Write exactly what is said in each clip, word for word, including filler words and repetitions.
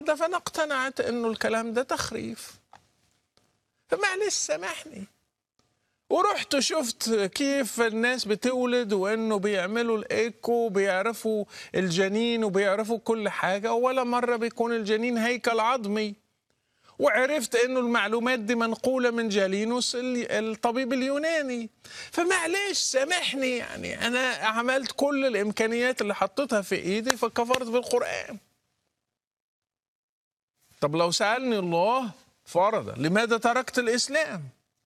ده فأنا اقتنعت إنه الكلام ده تخريف، فمعلش سامحني. ورحت شفت كيف الناس بتولد وإنه بيعملوا الإيكو وبيعرفوا الجنين وبيعرفوا كل حاجة، ولا مرة بيكون الجنين هيكل عظمي. وعرفت إنه المعلومات دي منقولة من جالينوس الطبيب اليوناني. فمعلش سامحني، يعني أنا عملت كل الإمكانيات اللي حطيتها في إيدي فكفرت بالقرآن. طب لو سألني الله فرضا لماذا تركت الإسلام؟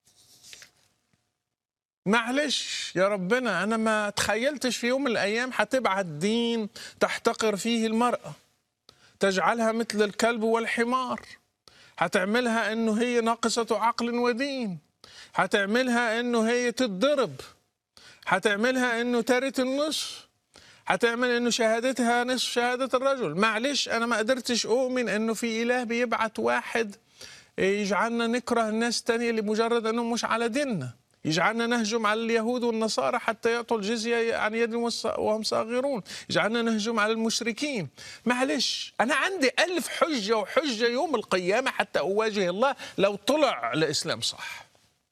معلش يا ربنا، أنا ما تخيلتش في يوم من الأيام هتبعت دين تحتقر فيه المرأة، تجعلها مثل الكلب والحمار، هتعملها إنه هي ناقصة عقل ودين، هتعملها إنه هي تتضرب، هتعملها إنه ترث النصف، هتعمل إنه شهادتها نصف شهادة الرجل. معلش أنا ما قدرتش أؤمن إنه في إله بيبعت واحد يجعلنا نكره الناس تانية لمجرد أنهم مش على ديننا، يجعلنا نهجم على اليهود والنصارى حتى يعطوا الجزية عن يد وهم صاغرون، يجعلنا نهجم على المشركين. معلش أنا عندي ألف حجة وحجة يوم القيامة حتى أواجه الله لو طلع الإسلام صح.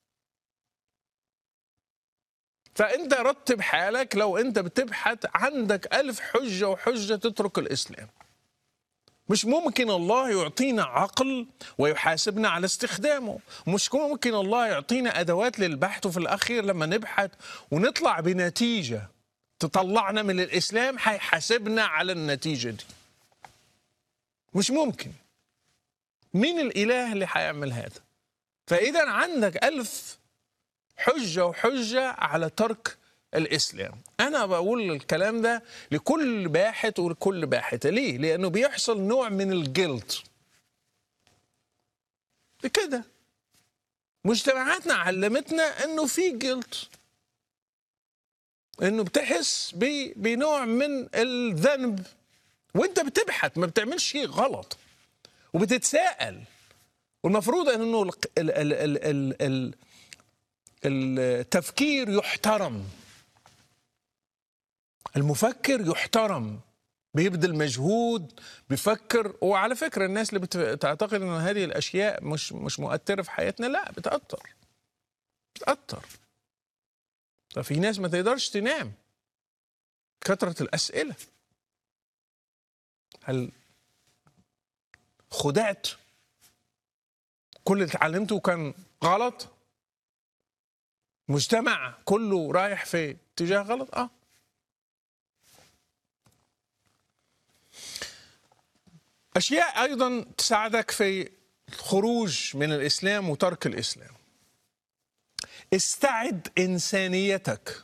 فأنت رتب حالك، لو أنت بتبحث عندك ألف حجة وحجة تترك الإسلام. مش ممكن الله يعطينا عقل ويحاسبنا على استخدامه، مش ممكن الله يعطينا أدوات للبحث وفي الأخير لما نبحث ونطلع بنتيجة تطلعنا من الإسلام هيحاسبنا على النتيجة دي. مش ممكن. مين الإله اللي هيعمل هذا؟ فإذا عندك ألف حجة وحجة على ترك الإسلام. أنا بقول الكلام ده لكل باحث ولكل باحثة. ليه؟ لأنه بيحصل نوع من الجلد كده. مجتمعاتنا علمتنا أنه في جلد، أنه بتحس بنوع من الذنب وأنت بتبحث، ما بتعملش شيء غلط وبتتساءل. والمفروض أنه ال ال ال ال ال التفكير يحترم، المفكر يحترم، بيبذل مجهود، بيفكر. وعلى فكرة الناس اللي بتعتقد ان هذه الاشياء مش مش مؤثرة في حياتنا، لا بتأثر بتأثر. ففي ناس ما تقدرش تنام، كثرة الأسئلة. هل خدعت؟ كل اللي اتعلمته كان غلط؟ مجتمع كله رايح في اتجاه غلط؟ اه أشياء أيضا تساعدك في الخروج من الإسلام وترك الإسلام. استعد إنسانيتك.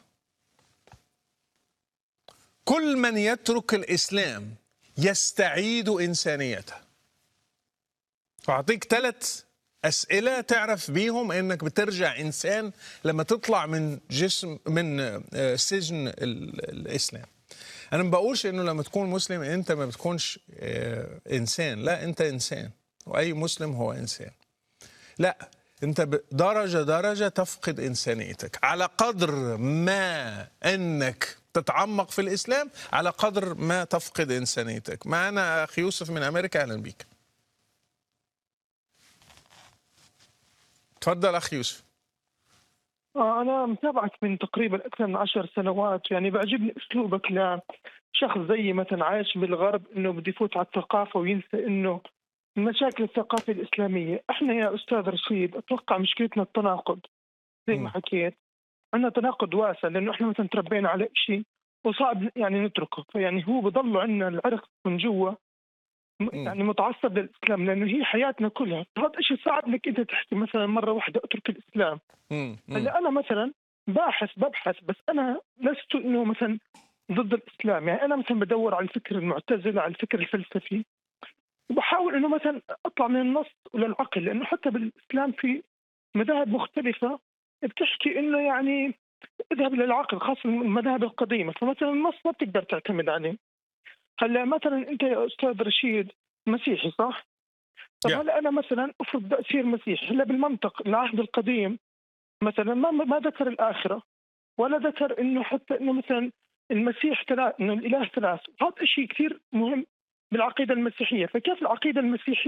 كل من يترك الإسلام يستعيد إنسانيته. فأعطيك ثلاث أسئلة تعرف بيهم إنك بترجع إنسان لما تطلع من جسم من سجن الإسلام. أنا ما بقولش إنه لما تكون مسلم أنت ما بتكونش إنسان، لا أنت إنسان، وأي مسلم هو إنسان. لا، أنت درجة درجة تفقد إنسانيتك. على قدر ما أنك تتعمق في الإسلام على قدر ما تفقد إنسانيتك. معنا أخي يوسف من أمريكا، أهلا بيك. تفضل أخي يوسف. أنا متابعك من تقريبا أكثر من عشر سنوات، يعني بعجبني أسلوبك لشخص زي مثلا عايش بالغرب، إنه بده يفوت على الثقافة وينسى إنه المشاكل الثقافية الإسلامية. إحنا يا أستاذ رشيد أتوقع مشكلتنا التناقض، زي ما حكيت عندنا تناقض واسع، لأنه إحنا مثلا تربينا على شيء وصعب يعني نتركه، فيعني هو بضل عندنا العرق من جوا يعني متعصب للإسلام، لأنه هي حياتنا كلها. هذا الشيء صعب إنك أنت تحكي مثلا مرة واحدة أترك الإسلام. هلا أنا مثلا باحث ببحث، بس أنا لست إنه مثلا ضد الإسلام. يعني أنا مثلا بدور على الفكر المعتزلة، على الفكر الفلسفي، وبحاول إنه مثلا أطلع من النص للعقل، لأنه حتى بالإسلام في مذاهب مختلفة بتحكي إنه يعني اذهب للعقل، خاصة المذاهب القديمة. فمثلا النص ما بتقدر تعتمد عليه. هلا مثلا أنت يا أستاذ رشيد مسيحي صح؟ طب هلا أنا مثلا أفرض بدي أصير مسيحي، هلا بالمنطق العهد القديم مثلا ما ما ذكر الآخرة، ولا ذكر إنه حتى إنه مثلا المسيح ثلاث، إنه الإله ثلاث. هذا شيء كثير مهم بالعقيدة المسيحية، فكيف العقيدة المسيحية